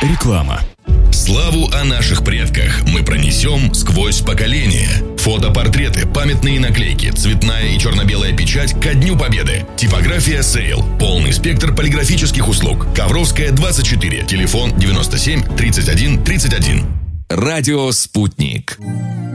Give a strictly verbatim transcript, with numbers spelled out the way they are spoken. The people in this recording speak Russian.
Реклама. Славу о наших предках мы пронесем сквозь поколения. Фотопортреты, памятные наклейки, цветная и черно-белая печать ко Дню Победы. Типография «Сейл». Полный спектр полиграфических услуг. Ковровская, двадцать четыре. Телефон девяносто семь тридцать один тридцать один. Радио «Спутник».